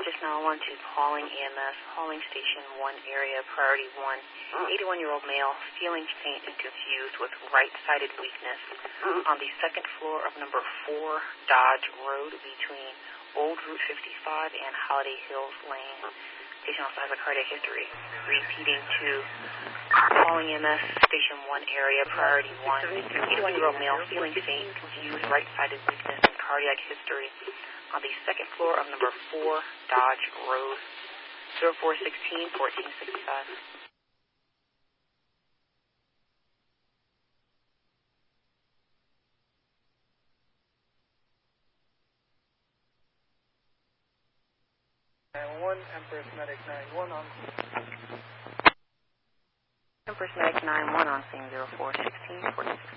Office 911 to Pauling EMS, Pauling Station 1 area, priority 1. 81-year-old male, feeling faint and confused with right-sided weakness on the second floor of number 4 Dodge Road between Old Route 55 and Holiday Hills Lane. Patient also has a cardiac history. Repeating to Pauling EMS, Station 1 area, priority 1. 81-year-old male, feeling faint, confused, right-sided weakness and cardiac history on the second floor of number 4 Dodge Road, 0416-1465. Empress Medic 91 on Empress Medic 91 on scene 0416-1465.